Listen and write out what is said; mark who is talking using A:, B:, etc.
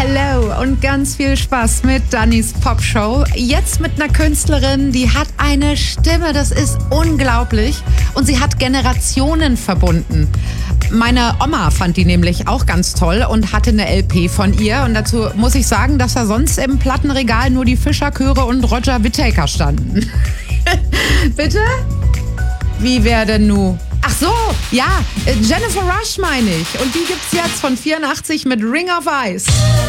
A: Hello und ganz viel Spaß mit Dannys Popshow. Jetzt mit einer Künstlerin, die hat eine Stimme, das ist unglaublich. Und sie hat Generationen verbunden. Meine Oma fand die nämlich auch ganz toll und hatte eine LP von ihr. Und dazu muss ich sagen, dass da sonst im Plattenregal nur die Fischerchöre und Roger Whittaker standen. Bitte? Wie wäre denn nu? Ach so, ja, Jennifer Rush meine ich. Und die gibt's jetzt von 84 mit Ring of Ice.